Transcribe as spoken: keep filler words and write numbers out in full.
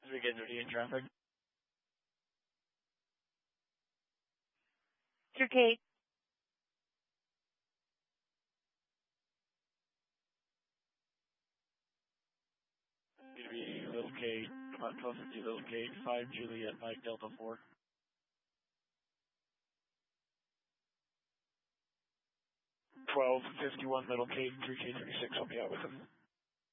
Begin duty in traffic. Through Kate. B to B, Little Kate, about twelve fifty Little Kate, five Juliet, Mike Delta four. twelve fifty-one Little Kate, three K thirty-six, I'll be out with him.